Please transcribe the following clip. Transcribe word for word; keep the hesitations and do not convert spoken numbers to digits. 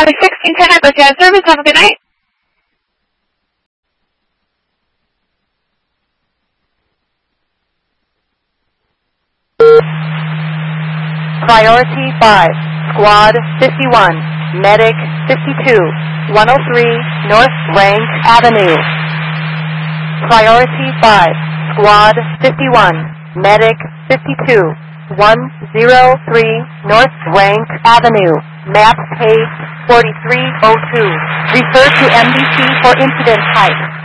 Charlie sixteen ten at Jazz Service. Have a good night. Priority five, Squad fifty-one, Medic fifty-two, one oh three North Rank Avenue. Priority five, Squad fifty-one, Medic fifty-two, one oh three North Rank Avenue. Map page forty-three oh two. Refer to M D C for incident type.